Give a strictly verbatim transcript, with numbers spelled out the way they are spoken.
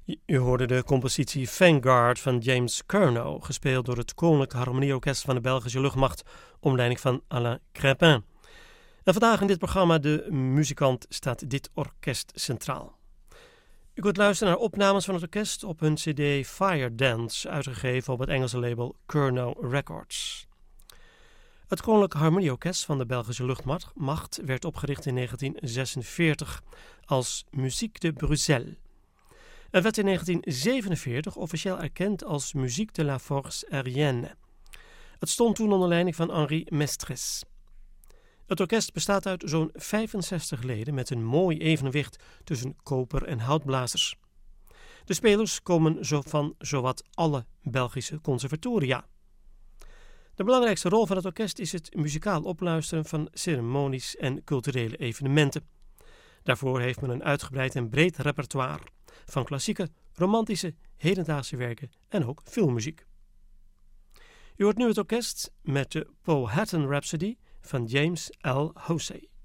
U hoorde de compositie Vanguard van James Curnow, gespeeld door het Koninklijk Harmonieorkest van de Belgische Luchtmacht, onder leiding van Alain Crépin. En vandaag in dit programma De Muzikant staat dit orkest centraal. U kunt luisteren naar opnames van het orkest op hun cd Fire Dance, uitgegeven op het Engelse label Curnow Records. Het Koninklijk Harmonieorkest van de Belgische Luchtmacht werd opgericht in negentien zesenveertig als Musique de Bruxelles. Het werd in negentien zevenenveertig officieel erkend als Musique de la Force Aérienne. Het stond toen onder leiding van Henri Mestres. Het orkest bestaat uit zo'n vijfenzestig leden met een mooi evenwicht tussen koper- en houtblazers. De spelers komen zo van zowat alle Belgische conservatoria. De belangrijkste rol van het orkest is het muzikaal opluisteren van ceremonies en culturele evenementen. Daarvoor heeft men een uitgebreid en breed repertoire van klassieke, romantische, hedendaagse werken en ook filmmuziek. U hoort nu het orkest met de Powhatan Rhapsody van James L. Hosey.